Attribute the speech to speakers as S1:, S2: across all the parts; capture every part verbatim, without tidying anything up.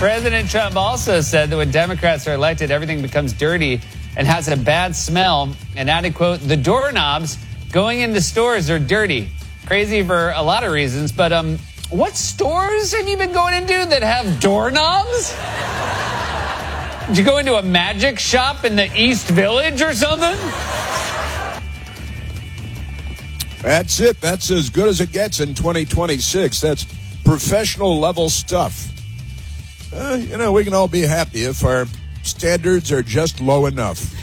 S1: President Trump also said that when Democrats are elected, everything becomes dirty and has a bad smell, and added, quote, the doorknobs going into stores are dirty. Crazy for a lot of reasons, but um, what stores have you been going into that have doorknobs? Did you go into a magic shop in the East Village or something?
S2: That's it. That's as good as it gets in twenty twenty-six. That's professional level stuff. Uh, you know, we can all be happy if our standards are just low enough.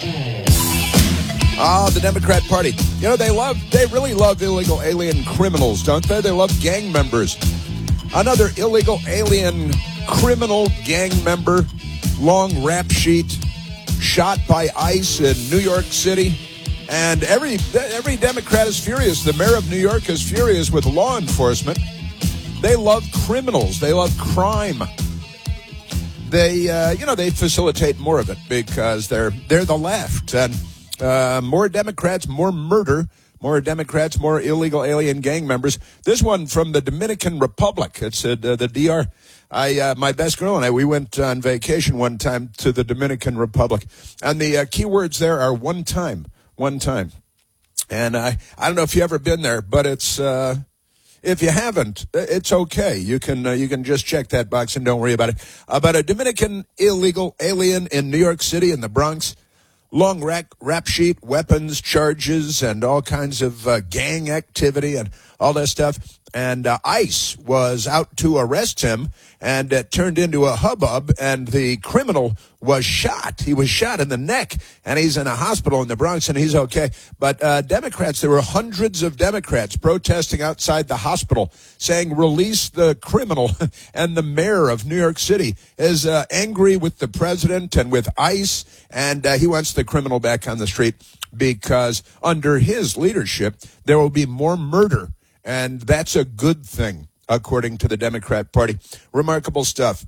S2: Ah, the Democrat Party. You know, they love, they really love illegal alien criminals, don't they? They love gang members. Another illegal alien criminal gang member, long rap sheet, shot by ICE in New York City. And every every Democrat is furious. The mayor of New York is furious with law enforcement. They love criminals. They love crime. They, uh, you know, they facilitate more of it because they're they're the left. And uh, more Democrats, more murder. More Democrats, more illegal alien gang members. This one from the Dominican Republic. It's uh, the D R. I, uh, my best girl and I, we went on vacation one time to the Dominican Republic. And the uh, key words there are one time. One time. And I, I don't know if you've ever been there, but it's, uh, if you haven't, it's okay. You can, uh, you can just check that box and don't worry about it. About a Dominican illegal alien in New York City in the Bronx. Long rap, rap sheet, weapons, charges, and all kinds of uh, gang activity and all that stuff. And uh, ICE was out to arrest him, and it turned into a hubbub, and the criminal was shot. He was shot in the neck, and he's in a hospital in the Bronx, and he's okay. But uh, Democrats, there were hundreds of Democrats protesting outside the hospital saying, release the criminal. And the mayor of New York City is uh, angry with the president and with ICE, and uh, he wants the criminal back on the street because under his leadership, there will be more murder. And that's a good thing, according to the Democrat Party. Remarkable stuff.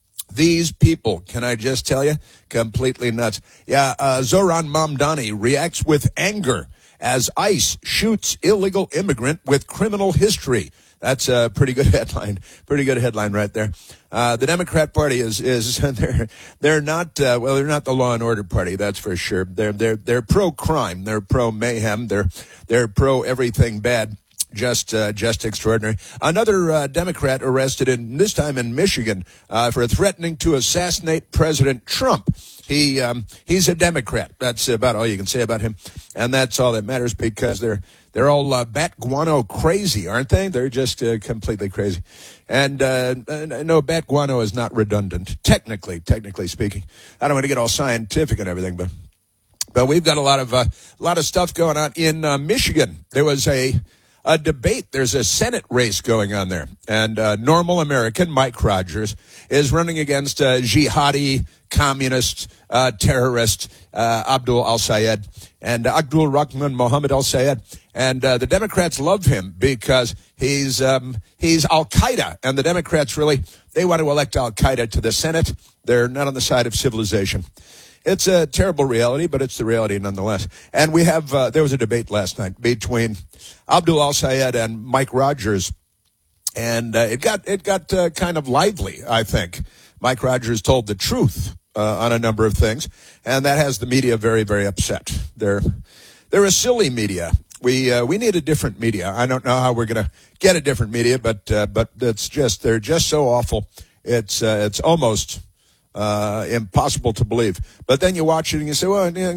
S2: These people, can I just tell you, completely nuts. Yeah, uh, Zoran Mamdani reacts with anger as ICE shoots illegal immigrant with criminal history. That's a pretty good headline. Pretty good headline right there. Uh, the Democrat Party is, is, they're, they're not, uh, well, they're not the law and order party, that's for sure. They're, they're, they're pro-crime. They're pro-mayhem. They're, they're pro-everything bad. Just, uh, just extraordinary. Another uh, Democrat arrested in this time in Michigan uh, for threatening to assassinate President Trump. He, um, he's a Democrat. That's about all you can say about him, and that's all that matters because they're they're all uh, bat guano crazy, aren't they? They're just uh, completely crazy. And uh, no, bat guano is not redundant, technically, technically speaking. I don't want to get all scientific and everything, but but we've got a lot of uh, a lot of stuff going on in uh, Michigan. There was a. A debate. There's a Senate race going on there. And uh, normal American Mike Rogers is running against uh, jihadi, communist, uh, terrorist uh, Abdul al-Sayed and uh, Abdul Rahman Mohammed al-Sayed. And uh, the Democrats love him because he's um, he's Al-Qaeda. And the Democrats really, they want to elect Al-Qaeda to the Senate. They're not on the side of civilization. It's a terrible reality, but it's the reality nonetheless. And we have, uh, there was a debate last night between Abdul al-Sayed and Mike Rogers. And uh, it got, it got uh, kind of lively, I think. Mike Rogers told the truth uh, on a number of things. And that has the media very, very upset. They're, they're a silly media. We, uh, we need a different media. I don't know how we're going to get a different media, but, uh, but it's just, they're just so awful. It's, uh, it's almost, Uh, impossible to believe. But then you watch it and you say, well, you know,